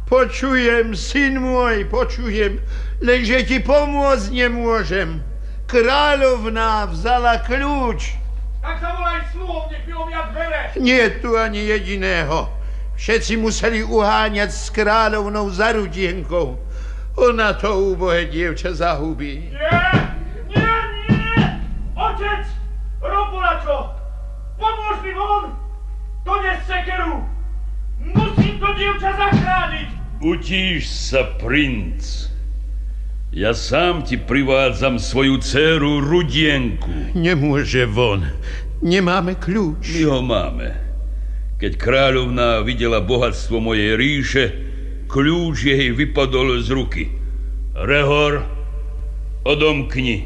Počujem, syn môj, počujem, lenže ti pomôcť nemôžem. Kráľovná vzala kľúč. Tak zavolaj sluhov, nech mi omia dvere. Nie tu ani jediného. Všetci museli uháňať s kráľovnou za Rudienkou. Ona to úbohé dievča zahubí. Nie! Otec! Robulačo! Pomôž mi von! Dones sekeru! Musím to dievča zachrániť! Utíš sa, princ. Ja sám ti privádzam svoju dcéru Rudienku. Nemôže von. Nemáme kľúč. My ho máme. Keď kráľovná videla bohatstvo mojej ríše, kľúč jej vypadol z ruky. Rehor, odomkni.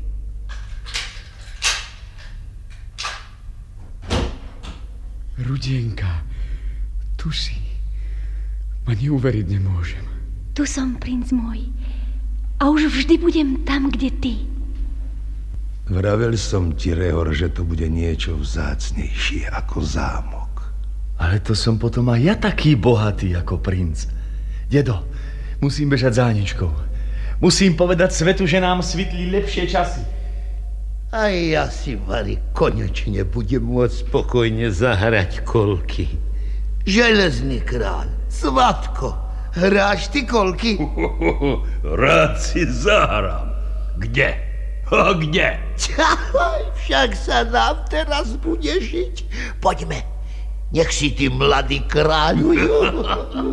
Rudienka, tu si. Ma neuveriť nemôžem. Tu som, princ môj. A už vždy budem tam, kde ty. Vravel som ti, Rehor, že to bude niečo vzácnejšie ako zámok. Ale to som potom aj ja taký bohatý ako princ. Dedo, musím bežať za Aničkou. Musím povedať svetu, že nám svitli lepšie časy. A ja si, Vali, konečne budem môcť spokojne zahrať kolky. Železný kráľ, Svatko, hráš ty kolky? Rád si zahrám. Kde? Kde? Však sa nám teraz bude žiť. Poďme, nech si ty, mladý kráľujú.